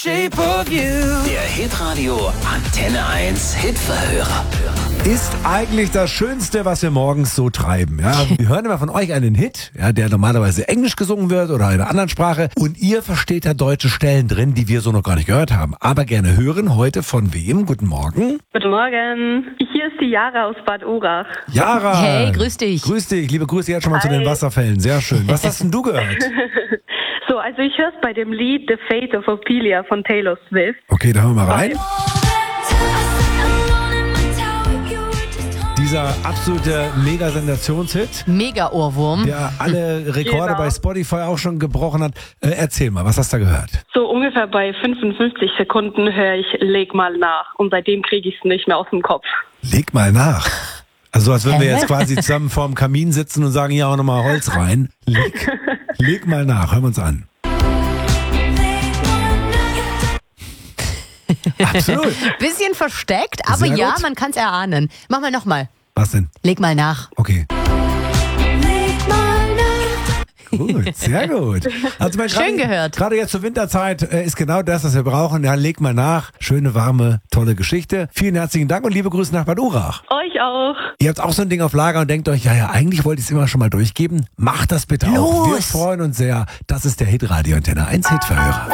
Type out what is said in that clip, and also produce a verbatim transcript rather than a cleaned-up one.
Shape of You. Der Hitradio Antenne eins Hitverhörer. Ist eigentlich das Schönste, was wir morgens so treiben. Ja? Wir hören immer von euch einen Hit, ja, der normalerweise Englisch gesungen wird oder in einer anderen Sprache. Und ihr versteht da deutsche Stellen drin, die wir so noch gar nicht gehört haben. Aber gerne hören. Heute von wem? Guten Morgen. Guten Morgen. Hier ist die Jara aus Bad Urach. Jara. Hey, grüß dich. Grüß dich. Liebe Grüße jetzt schon mal Hi. zu den Wasserfällen. Sehr schön. Was hast denn du gehört? So, also ich höre es bei dem Lied The Fate of Ophelia von Taylor Swift. Okay, da hören wir mal rein. Dieser absolute Mega-Sensationshit, Mega-Ohrwurm. der alle Rekorde Genau. bei Spotify auch schon gebrochen hat. Äh, erzähl mal, was hast du da gehört? So ungefähr bei fünfundfünfzig Sekunden höre ich Leg mal nach. Und seitdem kriege ich es nicht mehr aus dem Kopf. Leg mal nach. Also als würden wir Hä? jetzt quasi zusammen vorm Kamin sitzen und sagen, ja, auch nochmal Holz rein. Leg, leg mal nach, hören wir uns an. Absolut. Bisschen versteckt, aber Sehr ja, gut. man kann es erahnen. Mach mal nochmal. Was denn? Leg mal nach. Okay. Leg mal nach. Gut, sehr gut. Also mein, Schön gerade- gehört. Gerade jetzt zur Winterzeit äh, ist genau das, was wir brauchen. Ja, leg mal nach. Schöne, warme, tolle Geschichte. Vielen herzlichen Dank und liebe Grüße nach Bad Urach. Euch auch. Ihr habt auch so ein Ding auf Lager und denkt euch, ja, ja, eigentlich wollte ich es immer schon mal durchgeben. Macht das bitte auch. Wir Los. freuen uns sehr. Das ist der Hitradio Antenne eins Hitverhörer.